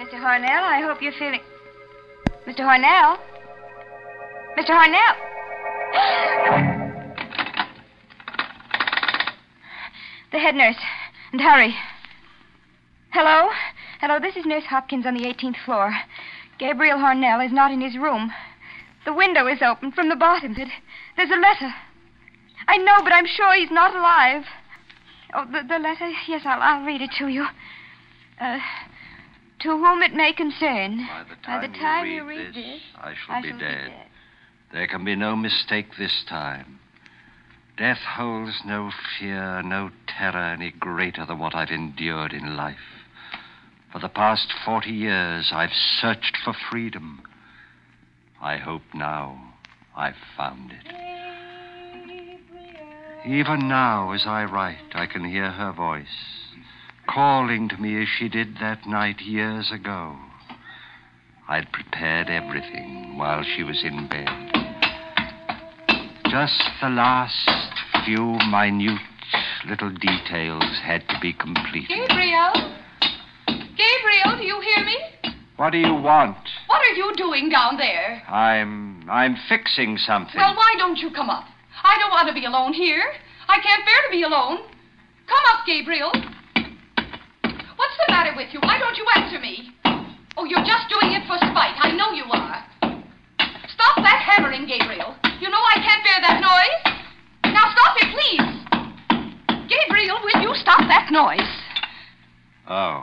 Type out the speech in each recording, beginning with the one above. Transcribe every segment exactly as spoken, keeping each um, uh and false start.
Mister Hornell, I hope you're feeling... Mister Hornell? Mister Hornell? The head nurse. And hurry. Hello? Hello, this is Nurse Hopkins on the eighteenth floor. Gabriel Hornell is not in his room. The window is open from the bottom. It, there's a letter. I know, but I'm sure he's not alive. Oh, the, the letter? Yes, I'll, I'll read it to you. Uh, to whom it may concern. By the time, By the time you, you read read this, this, I shall, I be, shall dead. be dead. There can be no mistake this time. Death holds no fear, no terror any greater than what I've endured in life. For the past forty years, I've searched for freedom. I hope now I've found it. Even now, as I write, I can hear her voice, calling to me as she did that night years ago. I'd prepared everything while she was in bed. Just the last few minute little details had to be completed. Gabriel? Gabriel, do you hear me? What do you want? What are you doing down there? I'm... I'm fixing something. Well, why don't you come up? I don't want to be alone here. I can't bear to be alone. Come up, Gabriel. What's the matter with you? Why don't you answer me? Oh, you're just doing it for spite. I know you are. Stop that hammering, Gabriel. You know I can't bear that noise. Now stop it, please. Gabriel, will you stop that noise? Oh.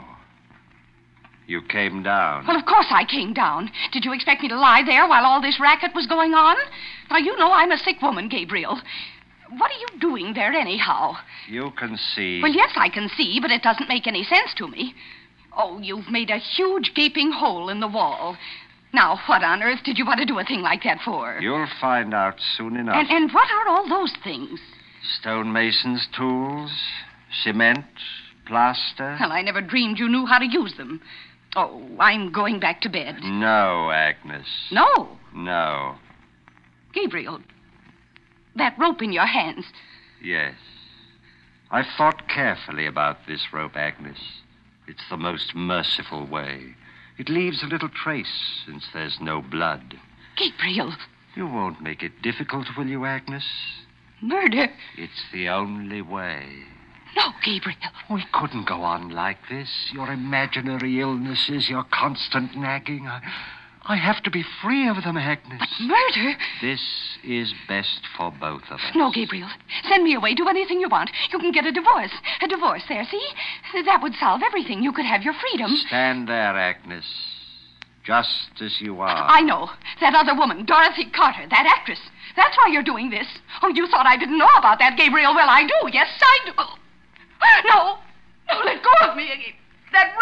You came down. Well, of course I came down. Did you expect me to lie there while all this racket was going on? Now, you know I'm a sick woman, Gabriel. What are you doing there anyhow? You can see. Well, yes, I can see, but it doesn't make any sense to me. Oh, you've made a huge gaping hole in the wall. Now, what on earth did you want to do a thing like that for? You'll find out soon enough. And, and what are all those things? Stonemason's tools, cement, plaster. Well, I never dreamed you knew how to use them. Oh, I'm going back to bed. No, Agnes. No. No. Gabriel, that rope in your hands. Yes. I've thought carefully about this rope, Agnes. It's the most merciful way. It leaves a little trace, since there's no blood. Gabriel. You won't make it difficult, will you, Agnes? Murder? It's the only way. No, Gabriel. We couldn't go on like this. Your imaginary illnesses, your constant nagging. I, I have to be free of them, Agnes. But murder? This is best for both of us. No, Gabriel. Send me away. Do anything you want. You can get a divorce. A divorce there, see? That would solve everything. You could have your freedom. Stand there, Agnes. Just as you are. I know. That other woman, Dorothy Carter, that actress. That's why you're doing this. Oh, you thought I didn't know about that, Gabriel. Well, I do. Yes, I do. No. No, let go of me. That